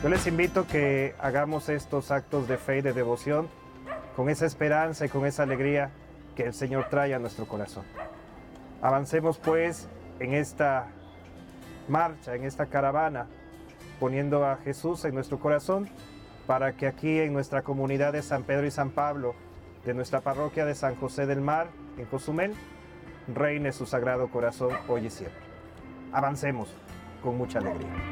Yo les invito que hagamos estos actos de fe y de devoción con esa esperanza y con esa alegría que el Señor trae a nuestro corazón. Avancemos pues en esta marcha, en esta caravana, poniendo a Jesús en nuestro corazón, para que aquí en nuestra comunidad de San Pedro y San Pablo, de nuestra parroquia de San José del Mar, en Cozumel, reine su sagrado corazón hoy y siempre. Avancemos con mucha alegría.